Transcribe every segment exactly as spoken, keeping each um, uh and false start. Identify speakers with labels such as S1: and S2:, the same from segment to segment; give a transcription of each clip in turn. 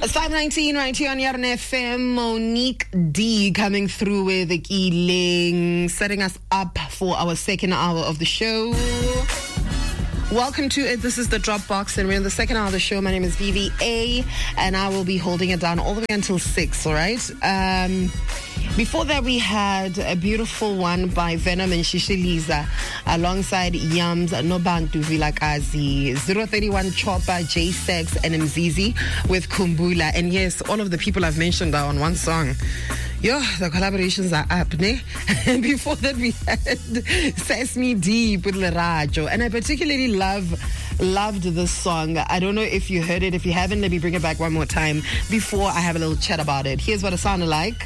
S1: It's five nineteen right here on Yarn F M. Monique D coming through with the Keeling, setting us up for our second hour of the show. Welcome to it. This is the Dropbox, and we're in the second hour of the show. My name is V V A, and I will be holding it down all the way until six, all right? Um, before that, we had a beautiful one by Venom and Shishiliza alongside Yams, Nobantu Vilakazi, zero three one Chopper, J-Sex, and Mzizi with Kumbula. And yes, all of the people I've mentioned are on one song. Yo, the collaborations are up, ne? And before that, we had Sesame Deep with Lerajo. And I particularly love, loved this song. I don't know if you heard it. If you haven't, let me bring it back one more time before I have a little chat about it. Here's what it sounded like.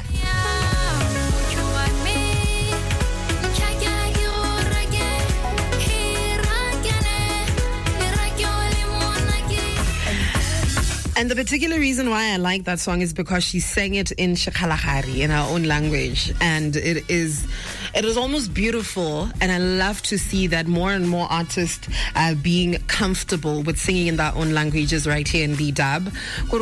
S1: And the particular reason why I like that song is because she sang it in Shikhalahari, in her own language. And it is it is almost beautiful. And I love to see that more and more artists are being comfortable with singing in their own languages right here in B-Dub. All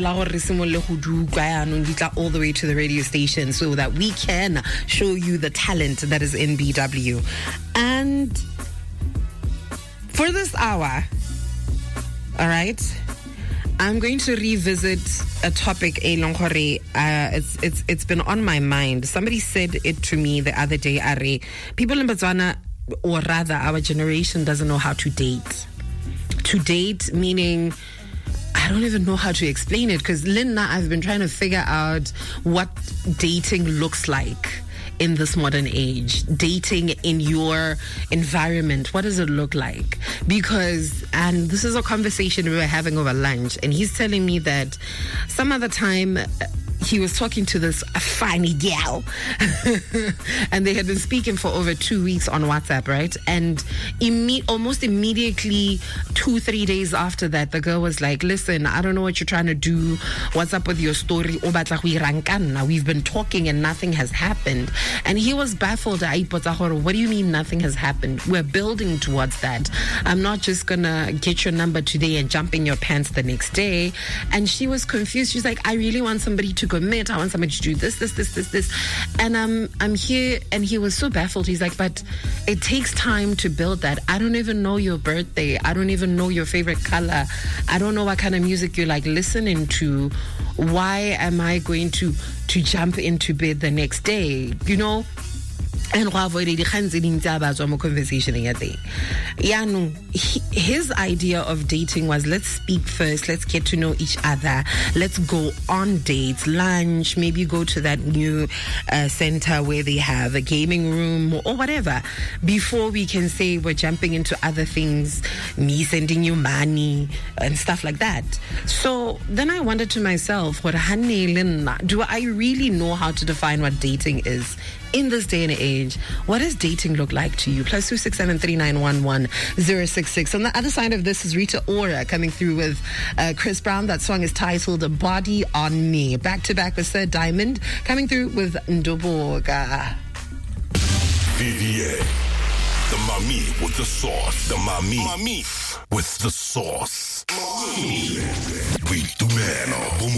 S1: the way to the radio station so that we can show you the talent that is in B W. And for this hour, all right, I'm going to revisit a topic, uh, it's it's it's been on my mind. Somebody said it to me the other day, Are people in Botswana, or rather our generation, doesn't know how to date. To date, meaning, I don't even know how to explain it, because Linda, I've been trying to figure out what dating looks like in this modern age. Dating in your environment, what does it look like? Because, and this is a conversation we were having over lunch, and he's telling me that some other time he was talking to this funny gal and they had been speaking for over two weeks on WhatsApp, right? And imme- almost immediately, two, three days after that, the girl was like, listen, I don't know what you're trying to do. What's up with your story? We've been talking and nothing has happened. And he was baffled. What do you mean nothing has happened? We're building towards that. I'm not just gonna get your number today and jump in your pants the next day. And she was confused. She's like, I really want somebody to commit. I want somebody to do this, this, this, this, this. And um, I'm here. And he was so baffled. He's like, but it takes time to build that. I don't even know your birthday. I don't even know your favorite color. I don't know what kind of music you like listening to. Why am I going to to jump into bed the next day? You know? And conversation his idea of dating was, let's speak first, let's get to know each other, let's go on dates, lunch, maybe go to that new uh, center where they have a gaming room or whatever, before we can say we're jumping into other things, me sending you money and stuff like that. So then I wondered to myself, what do I really know how to define what dating is in this day and age? What does dating look like to you? Plus two six seven three nine one one zero six six. On the other side of this is Rita Ora coming through with uh, Chris Brown. That song is titled Body on Me. Back to back with Sir Diamond coming through with Ndoboga.
S2: V V A, the mommy with the sauce. The mommy, mommy with the sauce. We do man.